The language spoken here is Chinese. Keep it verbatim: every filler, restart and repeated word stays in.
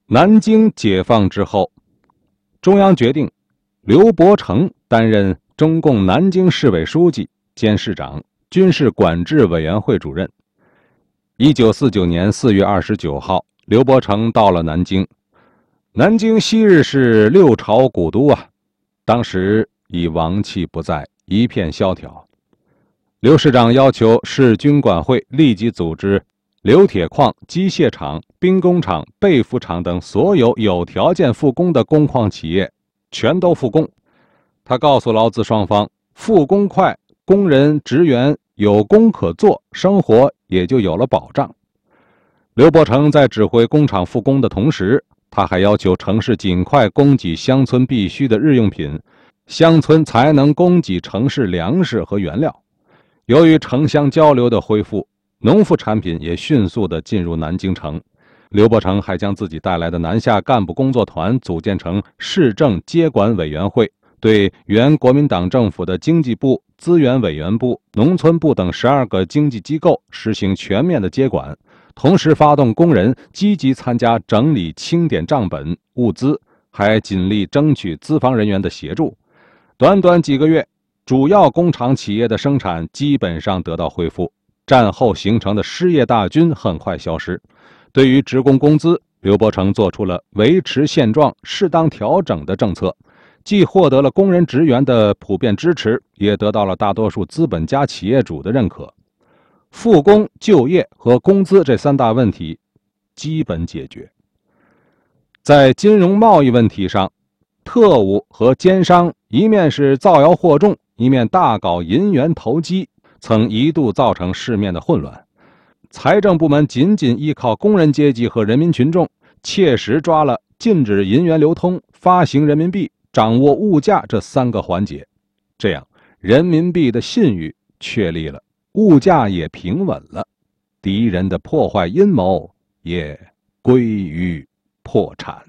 南京解放之后，中央决定刘伯承担任中共南京市委书记兼市长、军事管制委员会主任。一九四九年四月二十九号，刘伯承到了南京。南京昔日是六朝古都啊，当时已王气不在，一片萧条。刘市长要求市军管会立即组织硫铁矿、机械厂、兵工厂、被服厂等所有有条件复工的工矿企业全都复工。他告诉劳资双方，复工快，工人职员有工可做，生活也就有了保障。刘伯承在指挥工厂复工的同时，他还要求城市尽快供给乡村必需的日用品，乡村才能供给城市粮食和原料。由于城乡交流的恢复，农副产品也迅速地进入南京城。刘伯承还将自己带来的南下干部工作团组建成市政接管委员会，对原国民党政府的经济部、资源委员部、农村部等十二个经济机构实行全面的接管，同时发动工人积极参加整理清点账本、物资，还尽力争取资方人员的协助。短短几个月，主要工厂企业的生产基本上得到恢复，战后形成的失业大军很快消失。对于职工工资，刘伯承做出了维持现状、适当调整的政策，既获得了工人职员的普遍支持，也得到了大多数资本家企业主的认可。复工、就业和工资这三大问题基本解决。在金融贸易问题上，特务和奸商一面是造谣惑众，一面大搞银元投机，曾一度造成市面的混乱。财政部门仅仅依靠工人阶级和人民群众，切实抓了禁止银元流通、发行人民币、掌握物价这三个环节，这样人民币的信誉确立了，物价也平稳了，敌人的破坏阴谋也归于破产。